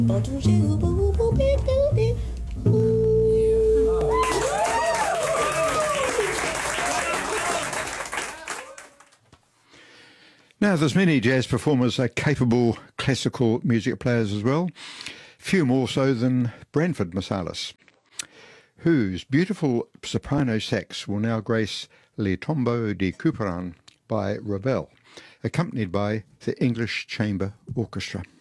Now, there's many jazz performers are capable classical music players as well, few more so than Branford Marsalis, whose beautiful soprano sax will now grace Le Tombeau de Couperin by Ravel, accompanied by the English Chamber Orchestra.